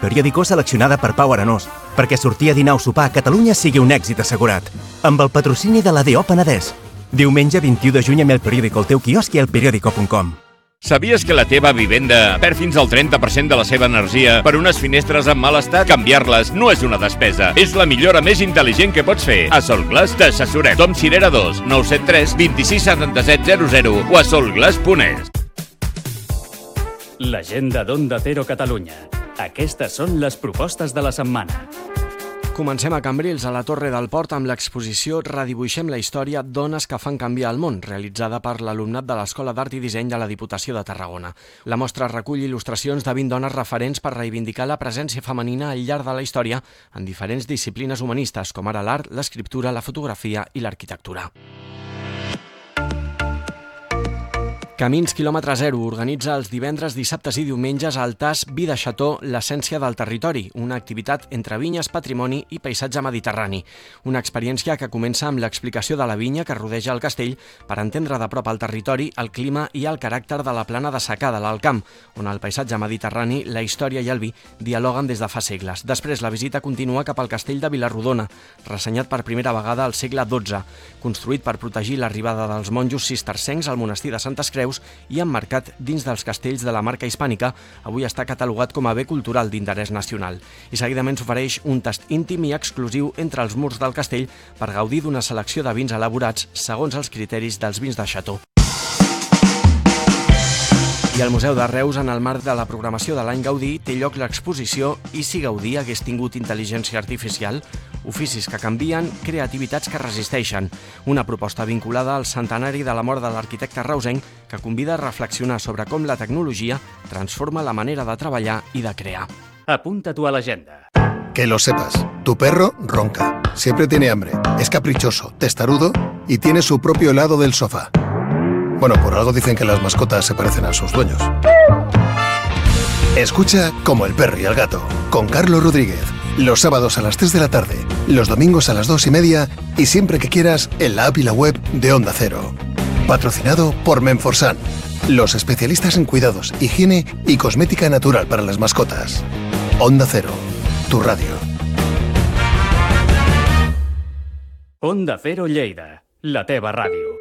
Periódico seleccionada per Pau Arenós, perquè sortir a dinar o sopar a Catalunya sigui un èxit assegurat. Amb el patrocini de la D.O. Penedès. Diumenge 21 de juny amb el Periódico al teu quiosc i al periódico.com. Sabies que la teva vivenda perd fins al 30% de la seva energia per unes finestres en mal estat? Canviar-les no és una despesa. És la millora més intel·ligent que pots fer. A Solglass t'assessorem. Tom Cirera 2 973 26 77 00 o a solglass.es. L'agenda d'Onda Cero Catalunya. Aquestes són les propostes de la setmana. Comencem a Cambrils, a la Torre del Port, amb l'exposició Redibuixem la història, dones que fan canviar el món, realitzada per l'alumnat de l'Escola d'Art i Disseny de la Diputació de Tarragona. La mostra recull il·lustracions de 20 dones referents per reivindicar la presència femenina al llarg de la història en diferents disciplines humanistes, com ara l'art, l'escriptura, la fotografia i l'arquitectura. Camins quilòmetre zero organitza els divendres, dissabtes i diumenges al TAS Vida Xató, l'essència del territori, una activitat entre vinyes, patrimoni i paisatge mediterrani. Una experiència que comença amb l'explicació de la vinya que rodeja el castell per entendre de prop el territori, el clima i el caràcter de la plana de secà de l'Alt Camp, on el paisatge mediterrani, la història i el vi dialoguen des de fa segles. Després, la visita continua cap al castell de Vilarrodona, ressenyat per primera vegada al segle XII, construït per protegir l'arribada dels monjos cistercencs al monestir de Santes Creus i emmarcat dins dels castells de la marca hispànica, avui està catalogat com a bé cultural d'interès nacional. I seguidament s'ofereix un tast íntim i exclusiu entre els murs del castell per gaudir d'una selecció de vins elaborats segons els criteris dels vins de Xató. I al Museu de Reus, en el marc de la programació de l'any Gaudí, té lloc l'exposició I si Gaudí hagués tingut intel·ligència artificial? Oficis que canvien, creativitats que resisteixen. Una proposta vinculada al centenari de la mort de l'arquitecte reusenc que convida a reflexionar sobre com la tecnologia transforma la manera de treballar i de crear. Apunta-t'ho a l'agenda. Que lo sepas, tu perro ronca, siempre tiene hambre, es caprichoso, testarudo y tiene su propio helado del sofá. Bueno, por algo dicen que las mascotas se parecen a sus dueños. Escucha Como el perro y el gato, con Carlos Rodríguez. Los sábados a las 3 de la tarde, los domingos a las 2:30 y siempre que quieras en la app y la web de Onda Cero. Patrocinado por Menforsan, los especialistas en cuidados, higiene y cosmética natural para las mascotas. Onda Cero, tu radio. Onda Cero Lleida, la teva ràdio.